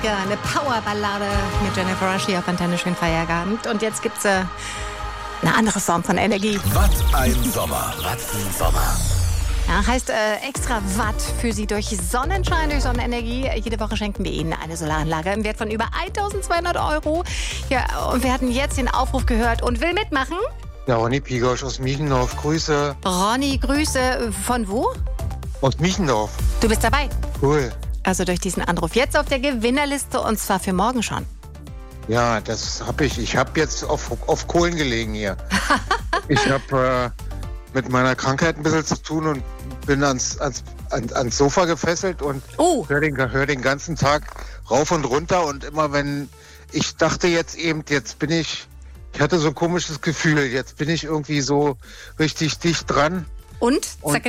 Ja, eine Powerballade mit Jennifer Rush hier auf Antenne Schön Feierabend. Und jetzt gibt's eine andere Form von Energie. Was ein Sommer, was ein Sommer. Ja, heißt extra Watt für Sie durch Sonnenschein, durch Sonnenenergie. Jede Woche schenken wir Ihnen eine Solaranlage im Wert von über 1.200 €. Ja, und wir hatten jetzt den Aufruf gehört und will mitmachen. Ja, Ronny Pigosch aus Miechendorf. Grüße. Ronny, Grüße. Von wo? Aus Miechendorf. Du bist dabei. Cool. Also durch diesen Anruf jetzt auf der Gewinnerliste und zwar für morgen schon. Ja, das habe ich. Ich habe jetzt auf Kohlen gelegen hier. Ich habe mit meiner Krankheit ein bisschen zu tun und bin ans Sofa gefesselt und hör den ganzen Tag rauf und runter. Und immer wenn ich dachte jetzt bin ich hatte so ein komisches Gefühl. Jetzt bin ich irgendwie so richtig dicht dran. Und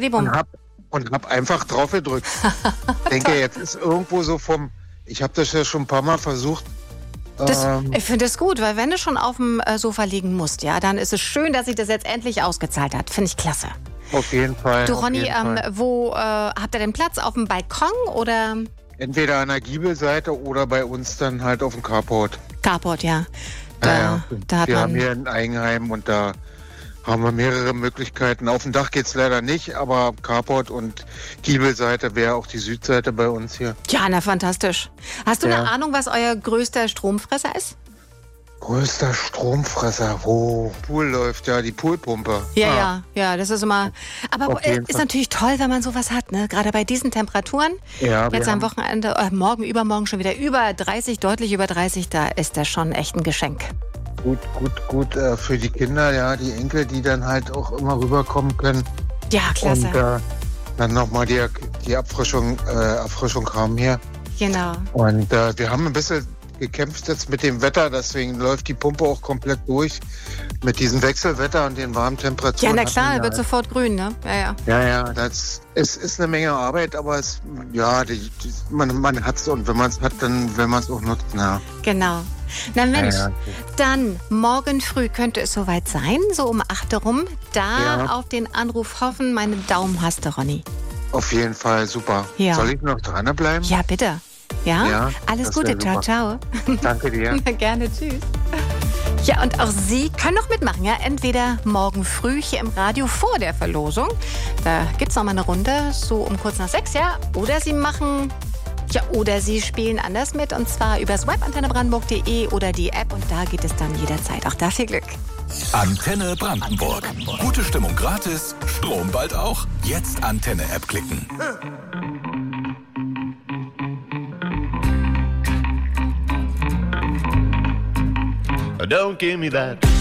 hab einfach drauf gedrückt. Ich denke, jetzt ist irgendwo so ich habe das ja schon ein paar Mal versucht. Ich finde es gut, weil wenn du schon auf dem Sofa liegen musst, ja, dann ist es schön, dass sich das jetzt endlich ausgezahlt hat. Finde ich klasse. Auf jeden Fall. Du Ronny, wo habt ihr den Platz? Auf dem Balkon oder? Entweder an der Giebelseite oder bei uns dann halt auf dem Carport. Carport, ja. Wir haben hier ein Eigenheim und da haben wir mehrere Möglichkeiten. Auf dem Dach geht's leider nicht, aber Carport und Giebelseite wäre auch die Südseite bei uns hier. Ja, na fantastisch. Hast du eine Ahnung, was euer größter Stromfresser ist? Größter Stromfresser, wo Pool läuft, ja, die Poolpumpe. Ja, das ist immer. Aber ist natürlich toll, wenn man sowas hat, ne? Gerade bei diesen Temperaturen. Ja, jetzt am Wochenende, morgen, übermorgen schon wieder über 30, deutlich über 30, da ist das schon echt ein Geschenk. Gut für die Kinder, ja, die Enkel, die dann halt auch immer rüberkommen können. Ja, klasse. Und dann nochmal die Abfrischung haben hier. Genau. Und wir haben ein bisschen gekämpft jetzt mit dem Wetter, deswegen läuft die Pumpe auch komplett durch mit diesem Wechselwetter und den warmen Temperaturen. Ja, na klar, wird sofort grün, ne? Ja, es ist eine Menge Arbeit, aber man hat es und wenn man es hat, dann will man es auch nutzen, ja. Genau. Na Mensch, dann morgen früh könnte es soweit sein, so um 8 Uhr rum. Auf den Anruf hoffen, meine Daumen hast du, Ronny. Auf jeden Fall, super. Ja. Soll ich noch dranbleiben? Ja, bitte. Ja? Alles Gute, ciao. Danke dir. Gerne, tschüss. Ja, und auch Sie können noch mitmachen, ja. Entweder morgen früh hier im Radio vor der Verlosung. Da gibt's noch mal eine Runde, so um kurz nach 6, ja. Oder Sie spielen anders mit, und zwar übers Web antennebrandenburg.de oder die App, und da geht es dann jederzeit. Auch da viel Glück. Antenne Brandenburg. Gute Stimmung gratis, Strom bald auch. Jetzt Antenne-App klicken. Don't give me that